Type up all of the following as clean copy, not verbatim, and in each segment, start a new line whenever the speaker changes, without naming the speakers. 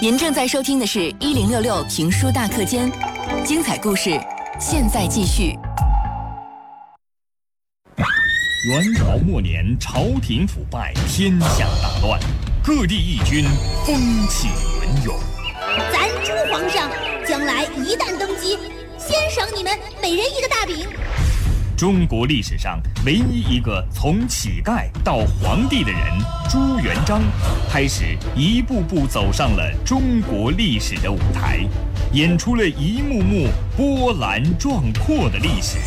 您正在收听的是1066评书大课间，精彩故事现在继续。
元朝末年，朝廷腐败，天下大乱，各地义军风起云涌。
咱朱皇上将来一旦登基，先赏你们每人一个大饼。
中国历史上唯一一个从乞丐到皇帝的人朱元璋，开始一步步走上了中国历史的舞台，演出了一幕幕波澜壮阔的历史。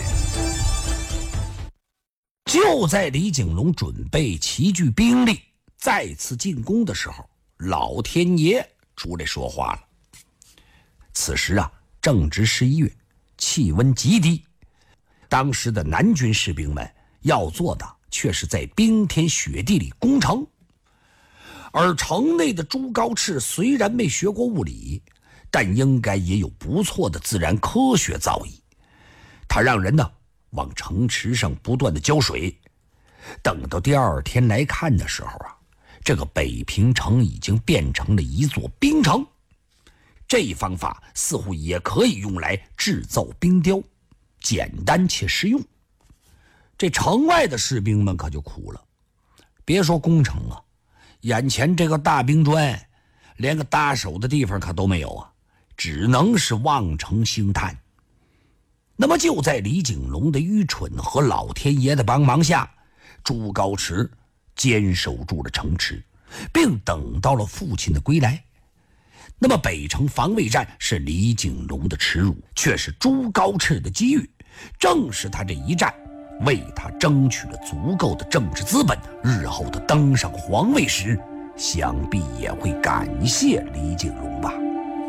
就在李景龙准备齐聚兵力再次进攻的时候，老天爷出来说话了。此时正值11月，气温极低，当时的南军士兵们要做的却是在冰天雪地里攻城。而城内的朱高炽虽然没学过物理，但应该也有不错的自然科学造诣。他让人往城池上不断的浇水，等到第二天来看的时候这个北平城已经变成了一座冰城。这一方法似乎也可以用来制造冰雕，简单且实用。这城外的士兵们可就苦了，别说攻城眼前这个大冰砖连个搭手的地方可都没有只能是望城兴叹。那么就在李景龙的愚蠢和老天爷的帮忙下，朱高炽坚守住了城池，并等到了父亲的归来。那么北城防卫战是李景龙的耻辱，却是朱高炽的机遇。正是他这一战，为他争取了足够的政治资本，日后他登上皇位时，想必也会感谢李景龙吧。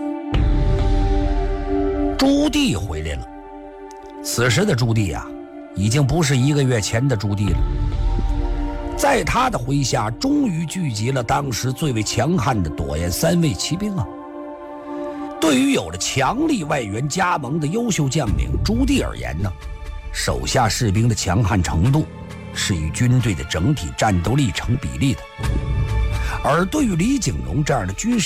朱棣回来了。此时的朱棣已经不是1个月前的朱棣了。在他的麾下，终于聚集了当时最为强悍的朵雁3位骑兵对于有了强力外援加盟的优秀将领朱棣而言手下士兵的强悍程度是与军队的整体战斗力成比例的。而对于李景龙这样的军事